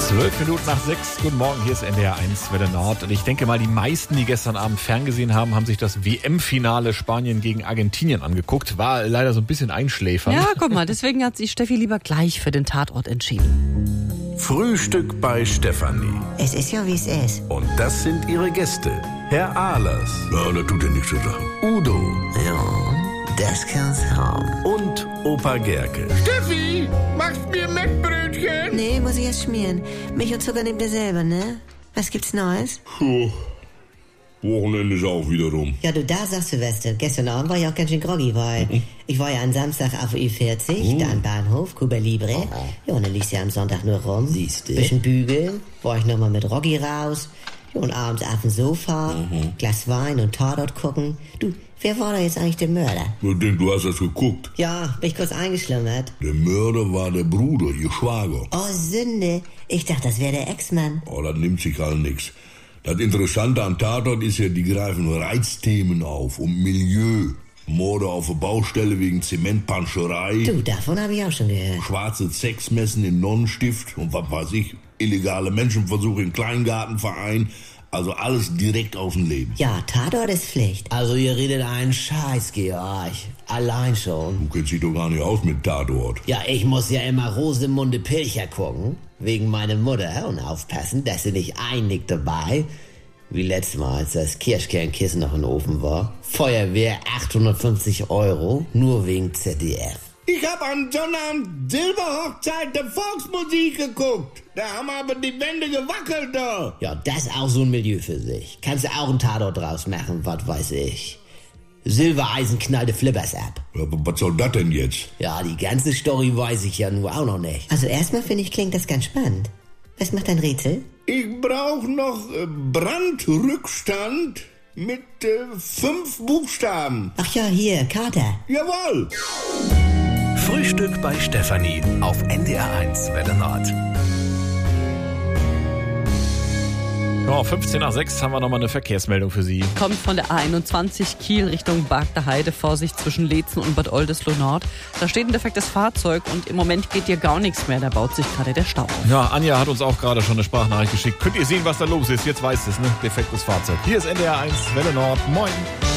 12:05. Guten Morgen, hier ist NDR 1 Welle Nord. Und ich denke mal, die meisten, die gestern Abend ferngesehen haben, haben sich das WM-Finale Spanien gegen Argentinien angeguckt. War leider so ein bisschen einschläfernd. Ja, guck mal, deswegen hat sich Steffi lieber gleich für den Tatort entschieden. Frühstück bei Stefanie. Es ist ja, wie es ist. Und das sind ihre Gäste. Herr Ahlers. Ja, das tut ja nichts zu sagen. Udo. Ja, das kann's haben. Und Opa Gerke. Steffi, machst mir Mettbrötchen? Nee, muss ich erst schmieren. Milch und Zucker nehmt ihr selber, ne? Was gibt's Neues? Puh. Wochenende ist auch wieder rum. Ja, du, da sagst du, Weste. Gestern Abend war ich auch ganz schön groggy, weil ich war ja am Samstag auf Ü40, da am Bahnhof, Cuba Libre. Ja, und dann liegst du ja am Sonntag nur rum. Siehste. Bisschen bügeln, war ich nochmal mit Roggi raus. Ja, und abends auf dem Sofa, Glas Wein und Tatort gucken. Du, wer war da jetzt eigentlich der Mörder? Ich denke, du hast das geguckt. Ja, bin ich kurz eingeschlummert. Der Mörder war der Bruder, ihr Schwager. Oh, Sünde. Ich dachte, das wäre der Ex-Mann. Oh, das nimmt sich all nix. Das Interessante an Tatort ist ja, die greifen Reizthemen auf. Um Milieu. Morde auf der Baustelle wegen Zementpanscherei. Du, davon habe ich auch schon gehört. Schwarze Sexmessen im Nonnenstift. Und was weiß ich, illegale Menschenversuche im Kleingartenverein. Also alles direkt aus dem Leben. Ja, Tatort ist Pflicht. Also ihr redet einen Scheiß, Georg. Allein schon. Du kennst dich doch gar nicht aus mit Tatort. Ja, ich muss ja immer Rosemunde Pilcher gucken. Wegen meiner Mutter. Und aufpassen, dass sie nicht einnickt dabei. Wie letztes Mal, als das Kirschkernkissen noch in den Ofen war. Feuerwehr 850 €, nur wegen ZDF. Ich hab an Sonnabend Silberhochzeit der Volksmusik geguckt. Da haben aber die Wände gewackelt da. Ja, das ist auch so ein Milieu für sich. Kannst du auch einen Tatort draus machen, was weiß ich. Silbereisen knallte Flippers ab. Ja, aber was soll das denn jetzt? Ja, die ganze Story weiß ich ja nur auch noch nicht. Also erstmal finde ich, klingt das ganz spannend. Was macht dein Rätsel? Ich brauch noch Brandrückstand mit 5 Buchstaben. Ach ja, hier, Kater. Jawohl. Frühstück bei Stefanie auf NDR 1 Welle Nord. Ja, 6:15 haben wir nochmal eine Verkehrsmeldung für Sie. Kommt von der A21 Kiel Richtung Bagder Heide. Vorsicht zwischen Leetzen und Bad Oldesloe Nord. Da steht ein defektes Fahrzeug und im Moment geht hier gar nichts mehr. Da baut sich gerade der Stau auf. Ja, Anja hat uns auch gerade schon eine Sprachnachricht geschickt. Könnt ihr sehen, was da los ist? Jetzt weiß es, ne? Defektes Fahrzeug. Hier ist NDR 1 Welle Nord. Moin.